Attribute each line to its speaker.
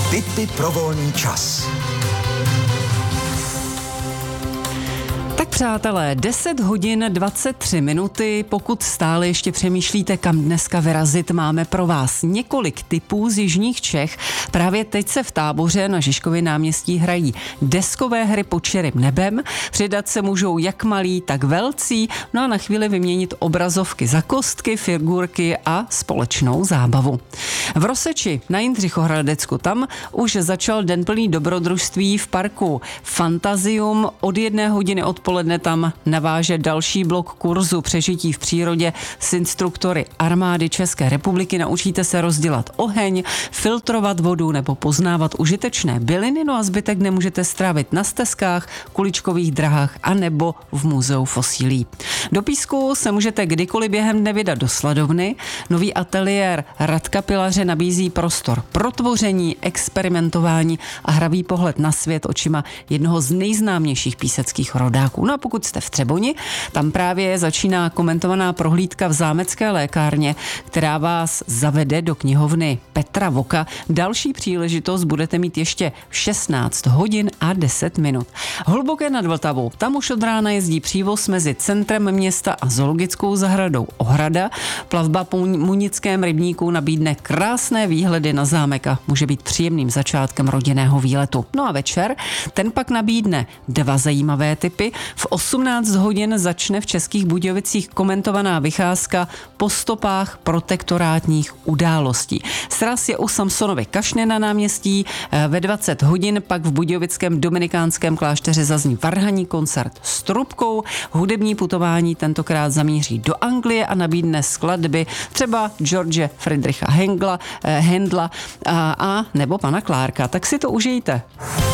Speaker 1: Tipy pro volný čas.
Speaker 2: Tak přátelé, 10 hodin 23 minuty, pokud stále ještě přemýšlíte, kam dneska vyrazit, máme pro vás několik tipů z jižních Čech. Právě teď se v Táboře na Žižkově náměstí hrají deskové hry pod širým nebem. Přidat se můžou jak malí, tak velcí, no a na chvíli vyměnit obrazovky za kostky, figurky a společnou zábavu. V Roseči na Jindřichohradecku tam už začal den plný dobrodružství v parku Fantazium. Od 1 hodiny odpoledne tam naváže další blok kurzu Přežití v přírodě s instruktory Armády České republiky. Naučíte se rozdělat oheň, filtrovat vodu nebo poznávat užitečné byliny, no a zbytek nemůžete strávit na stezkách, kuličkových drahách a nebo v muzeu fosílí. Do Písku se můžete kdykoliv během dne vydat do sladovny. Nový ateliér Radka Pilaře nabízí prostor pro tvoření, experimentování a hravý pohled na svět očima jednoho z nejznámějších píseckých rodáků. No a pokud jste v Třeboni, tam právě začíná komentovaná prohlídka v zámecké lékárně, která vás zavede do knihovny Petra Voka. Další příležitost budete mít ještě v 16 hodin a 10 minut. Hluboké nad Vltavou, tam už od rána jezdí přívoz mezi centrem města a zoologickou zahradou Ohrada. Plavba po Munickém rybníku nabídne krásné výhledy na zámek a může být příjemným začátkem rodinného výletu. No a večer, ten pak nabídne 2 zajímavé tipy. V 18 hodin začne v Českých Budějovicích komentovaná vycházka po stopách protektorátních událostí. Sraz je u Samsonovy kašny na náměstí, ve 20 hodin pak v budějovickém dominikánském klášteře zazní varhanní koncert s trubkou. Hudební putování tentokrát zamíří do Anglie a nabídne skladby třeba George Friedricha Händla a nebo pana Klárka. Tak si to užijte.